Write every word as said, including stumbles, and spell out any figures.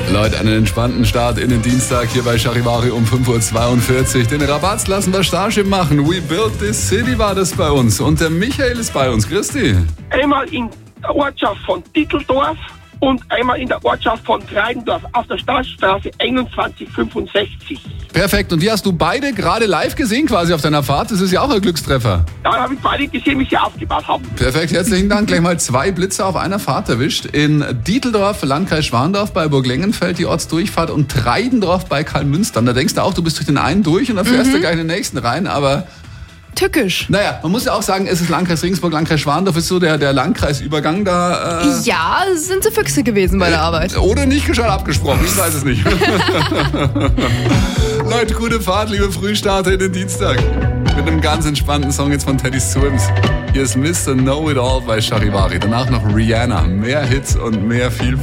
Leute, einen entspannten Start in den Dienstag hier bei Charivari um fünf Uhr zweiundvierzig. Den Rabatz lassen wir Starship machen. We built this city war das bei uns. Und der Michael ist bei uns. Christi. Einmal in der Ortschaft von Ditteldorf und einmal in der Ortschaft von Treidendorf auf der Staatsstraße einundzwanzig fünfundsechzig. Perfekt. Und die hast du beide gerade live gesehen quasi auf deiner Fahrt. Das ist ja auch ein Glückstreffer. Da habe ich beide gesehen, wie sie aufgebaut haben. Perfekt. Herzlichen Dank. Gleich mal zwei Blitze auf einer Fahrt erwischt. In Ditteldorf, Landkreis Schwandorf bei Burglengenfeld die Ortsdurchfahrt und Treidendorf bei Karlmünster. Und da denkst du auch, du bist durch den einen durch und dann fährst mhm. du gleich in den nächsten rein, aber... Tückisch. Naja, man muss ja auch sagen, es ist Landkreis Regensburg, Landkreis Schwandorf ist so der, der Landkreisübergang da. Äh, ja, sind sie Füchse gewesen bei der Arbeit. Oder nicht gescheit abgesprochen, ich weiß es nicht. Leute, gute Fahrt, liebe Frühstarter in den Dienstag. Mit einem ganz entspannten Song jetzt von Teddy Swims. Hier ist Mister Know It All bei Charivari. Danach noch Rihanna. Mehr Hits und mehr Vielfalt.